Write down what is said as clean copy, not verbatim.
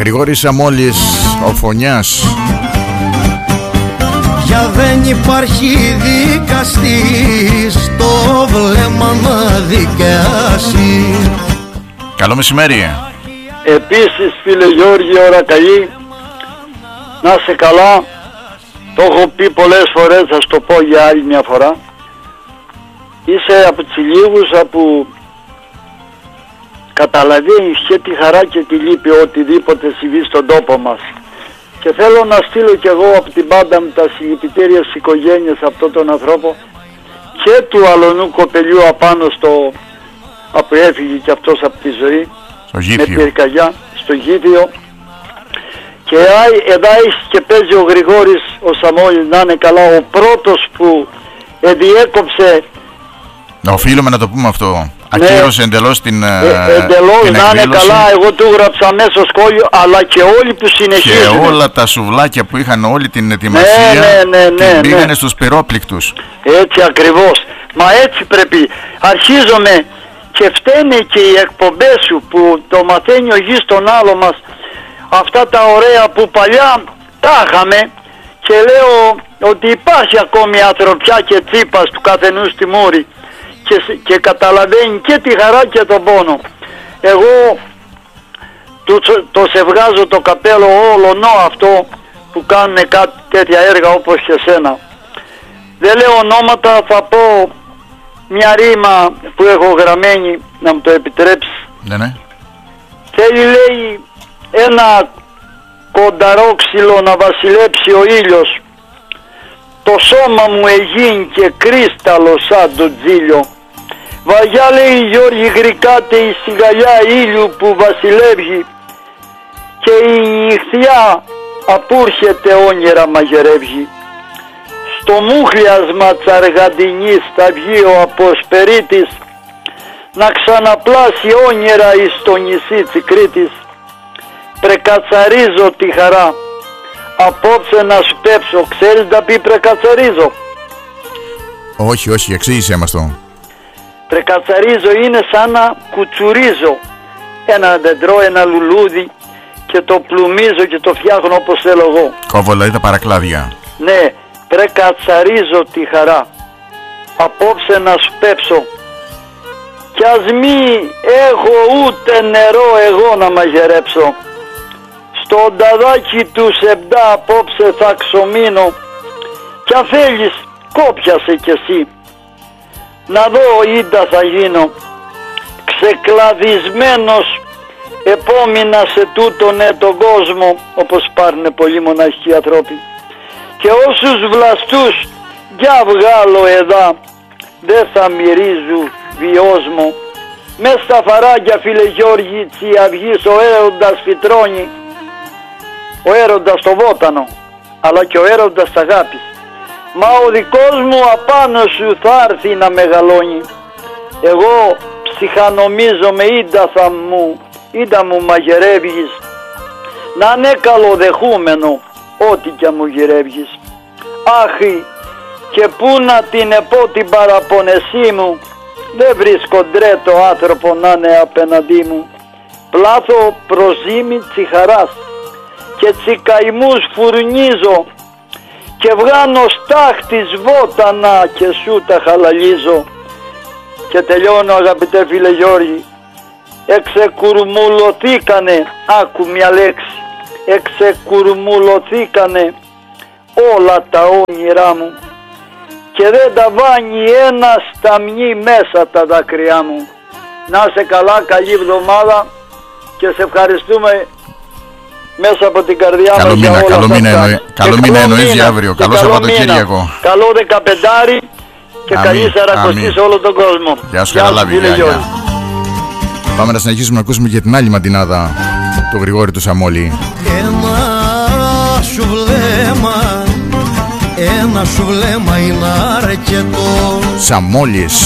Γρηγόρης Σαμόλης, ο Φωνιάς. Για δεν υπάρχει δικαστής το βλέμμα να δικαιάσει. Καλό μεσημέρι. Επίσης φίλε Γιώργη, ώρα καλή. Να είσαι καλά. Το έχω πει πολλές φορές, θα σου το πω για άλλη μια φορά. Είσαι από τους λίγους που καταλαβαίνεις και τη χαρά και τη λύπη οτιδήποτε συμβεί στον τόπο μας. Και θέλω να στείλω κι εγώ από την πάντα μου τα συλληπιτήρια στις οικογένειες αυτών των ανθρώπων και του αλωνού κοπελιού απάνω που έφυγε κι αυτός από τη ζωή με πυρκαγιά στο Γήθιο. Και εδώ έχει και παίζει ο Γρηγόρης ο Σαμόλης, να είναι καλά, ο πρώτος που διέκοψε. Οφείλουμε να το πούμε αυτό. Ακύρωσε εντελώς την εντελώς, να είναι καλά, εγώ του έγραψα μέσα σχόλιο, αλλά και όλοι που συνεχίζουν. Και όλα τα σουβλάκια που είχαν όλη την ετοιμασία την πήγανε στους πυρόπληκτους. Έτσι ακριβώς. Μα έτσι πρέπει. Αρχίζομαι και φταίνε και οι εκπομπές σου που το μαθαίνει ο γης τον άλλο μας. Αυτά τα ωραία που παλιά τα είχαμε και λέω ότι υπάρχει ακόμη ανθρωπιά και τσίπας του καθενού στη μούρη και καταλαβαίνει και τη χαρά και τον πόνο. Εγώ το σε βγάζω το καπέλο όλο αυτό που κάνουν κάτι τέτοια έργα όπως και σένα. Δεν λέω ονόματα, θα πω μια ρήμα που έχω γραμμένη, να μου το επιτρέψεις. Ναι. Θέλει, λέει, ένα κονταρό ξύλο να βασιλέψει ο ήλιος, το σώμα μου εγίνει και κρίσταλο σαν το τζίλιο. Βαγιά, λέει, Γιώργη, γρικάται η σιγαλιά ήλιου που βασιλεύει και η νυχθιά απούρχεται όνειρα μαγειρεύει. Στο μούχλιασμα τσαργαντινής θα βγει ο αποσπερίτης να ξαναπλάσει όνειρα εις το νησί της Κρήτης. Πρεκατσαρίζω τη χαρά, απόψε να σου πέψω. Ξέρεις να πει πρεκατσαρίζω? Όχι, εξήγησέ μας το. Πρεκατσαρίζω είναι σαν να κουτσουρίζω ένα δεντρό, ένα λουλούδι και το πλουμίζω και το φτιάχνω όπως θέλω εγώ. Κόβω δηλαδή τα παρακλάδια. Ναι, πρεκατσαρίζω τη χαρά, απόψε να σου πέψω. Κι ας μη έχω ούτε νερό εγώ να μαγειρέψω, στο νταδάκι του σεπτά απόψε θα ξομείνω. Κι αν θέλεις κόπιασε κι εσύ, να δω ίντα θα γίνω, ξεκλαδισμένος επόμεινα σε τούτον τον κόσμο, όπως πάρουνε πολλοί μοναχικοί ανθρώποι. Και όσους βλαστούς για βγάλω εδά, δεν θα μυρίζουν βιόσμο. Μες στα φαράγγια, φίλε Γιώργη, τσι αυγής ο έρωτας φυτρώνει, ο έρωτας το βότανο, αλλά και ο έρωτας αγάπης. Μα ο δικός μου απάνω σου θα έρθει να μεγαλώνει. Εγώ ψυχανομίζομαι ίντα μου μαγειρεύεις, να είναι καλοδεχούμενο ό,τι κι μου γυρεύεις. Άχι, και πού να την επώ την παραπονεσή μου, δεν βρίσκω ντρέτο άνθρωπο να είναι απέναντί μου. Πλάθω προζήμη τσιχαράς και τσικαϊμούς φουρνίζω και βγάνω στάχτης βότανα και σου τα χαλαλίζω. Και τελειώνω, αγαπητέ φίλε Γιώργη, εξεκουρμουλωθήκανε, άκου μια λέξη, εξεκουρμουλωθήκανε όλα τα όνειρά μου και δεν τα βάνει ένα σταμνί μέσα τα δάκρυά μου. Να είσαι καλά, καλή εβδομάδα και σε ευχαριστούμε μέσα από την καρδιά μας για όλα αυτά. Καλό μήνα εννοείς για αύριο. Καλό Σαββατοκύριακο. Καλό 15 και καλή Σαρακοστή σε όλο τον κόσμο. Γεια σου, χαραλάβη. Πάμε να συνεχίσουμε να ακούσουμε και την άλλη μαντινάδα του Γρηγόρη του Σαμόλη. Ένα σου βλέμμα είναι αρκετό. Σαμόλης.